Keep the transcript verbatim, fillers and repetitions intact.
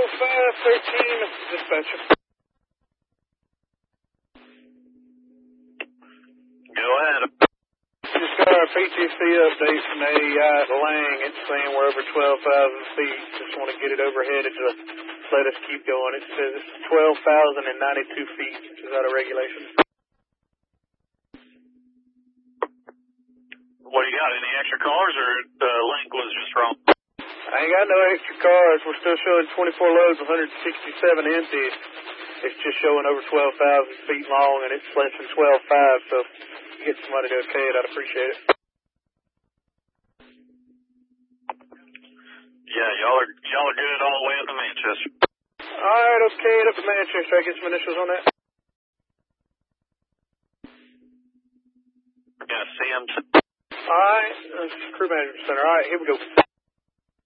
five thirteen, dispatcher. Go ahead. Just got our P T C update from A E I at Lang. It's saying we're over twelve thousand feet. Just want to get it overheaded to let us keep going. It says it's twelve thousand ninety-two feet, which is out of regulation. What do you got? Any extra cars, or the link was just wrong? I ain't got no extra cars. We're still showing twenty-four loads, one hundred sixty-seven empty. It's just showing over twelve thousand feet long, and it's less than twelve five, so if you get somebody to okay it, I'd appreciate it. Yeah, y'all are y'all are good all the way up to Manchester. All right, okay it up to Manchester. I get some initials on that. Yeah, Sam. All right, uh, crew management center. All right, here we go.